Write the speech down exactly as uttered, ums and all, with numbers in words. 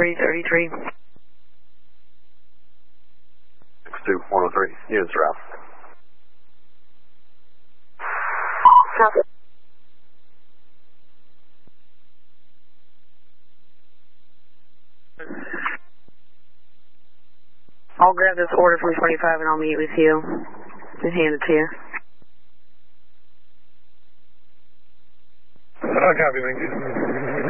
three thirty-three. six two one oh three, units are out. Copy. I'll grab this order from twenty-five and I'll meet with you and hand it to you. Uh, copy, thank you.